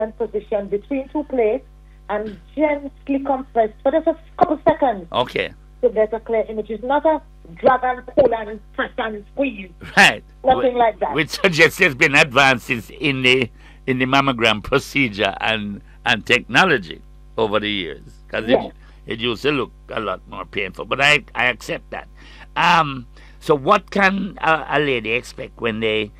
position between two plates and gently compress for just a couple seconds Okay. to get a clear image. It's not a drag and pull and press and squeeze. Right. Nothing like that. Which suggests there's been advances in the mammogram procedure and technology over the years, because Yes. it used to look a lot more painful. But I accept that. So what can a lady expect when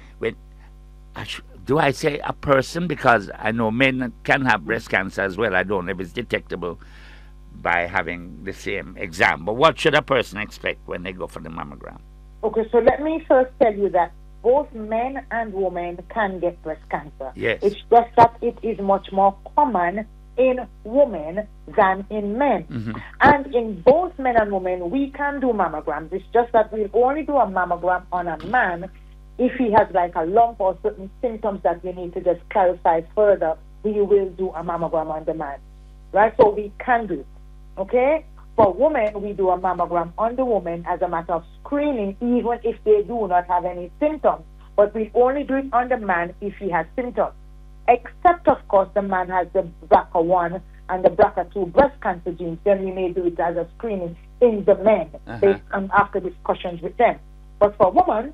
do I say a person, because I know men can have breast cancer as well. I don't know if it's detectable by having the same exam. But what should a person expect when they go for the mammogram? Okay, so let me first tell you that both men and women can get breast cancer. Yes. It's just that it is much more common in women than in men. Mm-hmm. And in both men and women, we can do mammograms. It's just that we'll only do a mammogram on a man if he has like a lump or certain symptoms that we need to just clarify further. We will do a mammogram on the man. Right? So we can do it. Okay? For women, we do a mammogram on the woman as a matter of screening, even if they do not have any symptoms. But we only do it on the man if he has symptoms. Except, of course, the man has the BRCA1 and the BRCA2 breast cancer genes. Then we may do it as a screening in the men based on after discussions with them. But for women,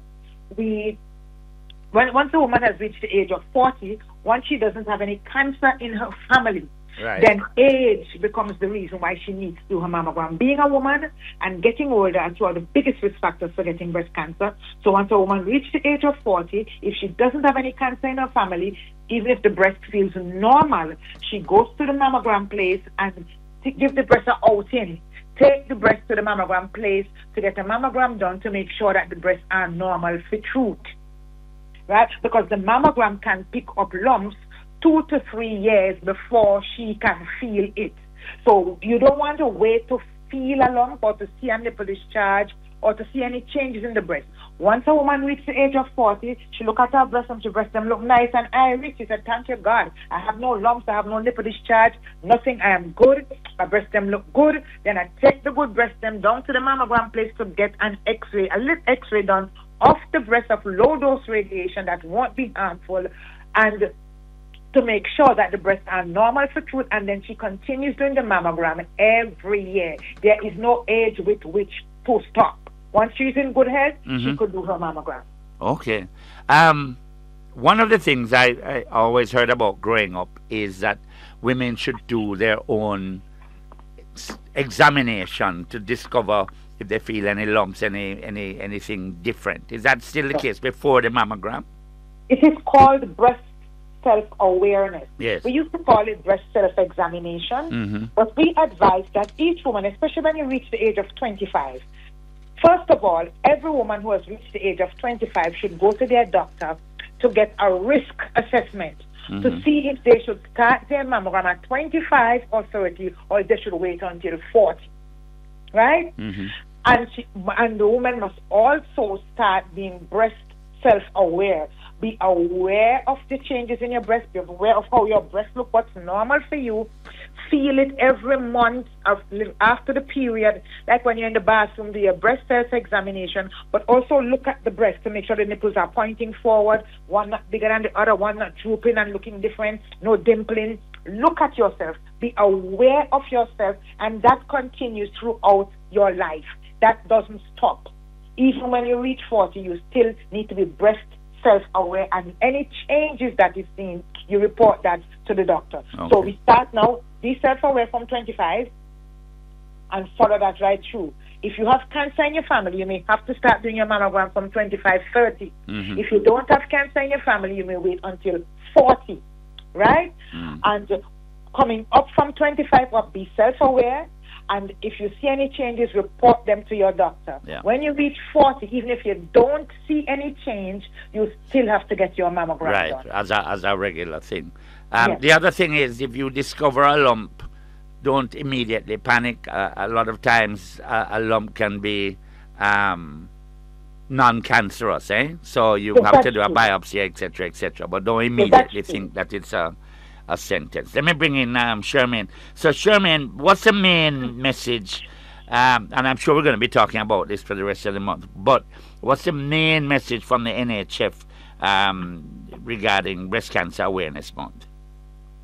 once a woman has reached the age of 40, once she doesn't have any cancer in her family, Right. then age becomes the reason why she needs to do her mammogram. Being a woman and getting older are two of the biggest risk factors for getting breast cancer. So once a woman reaches the age of 40, if she doesn't have any cancer in her family, even if the breast feels normal, she goes to the mammogram place and give the breast an outing. Take the breast to the mammogram place to get a mammogram done to make sure that the breasts are normal for truth. Right? Because the mammogram can pick up lumps 2 to 3 years before she can feel it. So you don't want to wait to feel a lump or to see a nipple discharge or to see any changes in the breast. Once a woman reaches the age of 40, she look at her breast and she breast them look nice and iris. She said, thank you God, I have no lumps, I have no nipple discharge, nothing, I am good, my breast them look good. Then I take the good breast them down to the mammogram place to get an x-ray, a little x-ray done of the breast of low dose radiation that won't be harmful, and to make sure that the breasts are normal for truth, and then she continues doing the mammogram every year. There is no age with which to stop. Once she's in good health, she could do her mammogram. Okay. One of the things I always heard about growing up is that women should do their own examination to discover if they feel any lumps, anything different. Is that still the case before the mammogram? It is called breast self-awareness. Yes. We used to call it breast self-examination, but we advise that each woman, especially when you reach the age of 25, first of all, every woman who has reached the age of 25 should go to their doctor to get a risk assessment to see if they should start their mammogram at 25 or 30, or if they should wait until 40. Right? And the woman must also start being breast self-aware. Be aware of the changes in your breast. Be aware of how your breast look, what's normal for you. Feel it every month after the period, like when you're in the bathroom, do your breast self-examination, but also look at the breast to make sure the nipples are pointing forward, one not bigger than the other, one not drooping and looking different, no dimpling. Look at yourself. Be aware of yourself, and that continues throughout your life. That doesn't stop. Even when you reach 40, you still need to be breast self-aware, and any changes that is seen, you report that to the doctor. Okay. So we start now, be self-aware from 25 and follow that right through. If you have cancer in your family, you may have to start doing your mammogram from 25, 30. If you don't have cancer in your family, you may wait until 40, right? And coming up from 25, be self-aware. And if you see any changes, report them to your doctor. Yeah. When you reach 40, even if you don't see any change, you still have to get your mammogram done. As a regular thing. Yes. The other thing is, if you discover a lump, don't immediately panic. A lot of times, a lump can be non-cancerous, so you have to do a biopsy, etc., etc. But don't immediately think that it's a sentence. Let me bring in Shermaine. So, Shermaine, what's the main message? And I'm sure we're going to be talking about this for the rest of the month. But what's the main message from the NHF regarding Breast Cancer Awareness Month?